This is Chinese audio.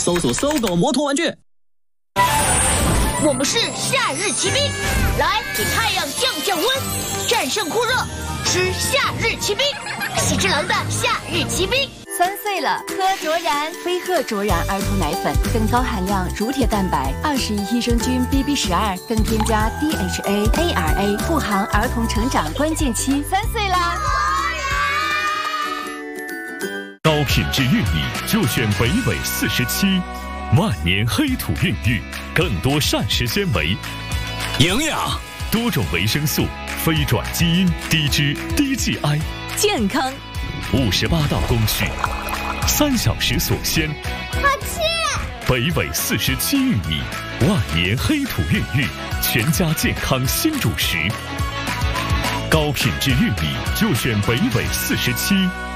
搜索搜狗摩托玩具。 我们是夏日骑兵，来给太阳降降温，战胜酷热，吃夏日骑兵，喜之郎的夏日骑兵。 3岁了，喝卓然飞鹤卓然儿童奶粉，更高含量乳铁蛋白，21益生菌 BB12，更添加 DHA、ARA， 护航儿童成长关键期。3岁啦！ 高品质玉米就选北纬47，万年黑土孕育，更多膳食纤维、 营养、 多种维生素、非转基因、低脂、低 GI， 健康。 58道工序，3小时锁鲜。 好吃！ 北纬47玉米，万年黑土孕育，全家健康新主食。高品质玉米就选北纬47。